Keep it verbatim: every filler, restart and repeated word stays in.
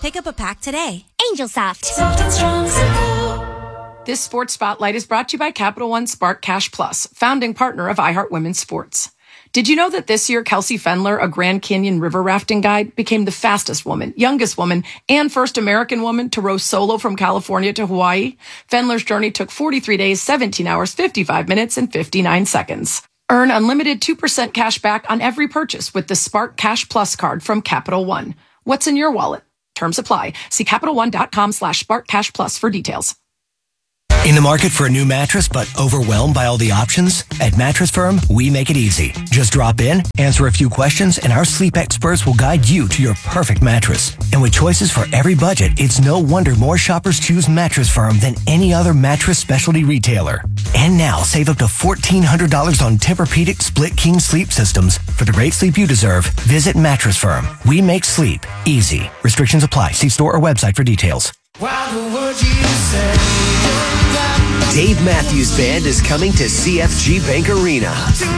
Pick up a pack today. Angel Soft. Soft and strong, simple. This Sports Spotlight is brought to you by Capital One Spark Cash Plus, founding partner of iHeart Women's Sports. Did you know that this year Kelsey Fendler, a Grand Canyon river rafting guide, became the fastest woman, youngest woman, and first American woman to row solo from California to Hawaii? Fendler's journey took forty-three days, seventeen hours, fifty-five minutes, and fifty-nine seconds. Earn unlimited two percent cash back on every purchase with the Spark Cash Plus card from Capital One. What's in your wallet? Terms apply. See CapitalOne.com slash Spark Cash Plus for details. In the market for a new mattress, but overwhelmed by all the options? At Mattress Firm, we make it easy. Just drop in, answer a few questions, and our sleep experts will guide you to your perfect mattress. And with choices for every budget, it's no wonder more shoppers choose Mattress Firm than any other mattress specialty retailer. And now, save up to fourteen hundred dollars on Tempur-Pedic Split King sleep systems. For the great sleep you deserve, visit Mattress Firm. We make sleep easy. Restrictions apply. See store or website for details. Dave Matthews Band is coming to C F G Bank Arena.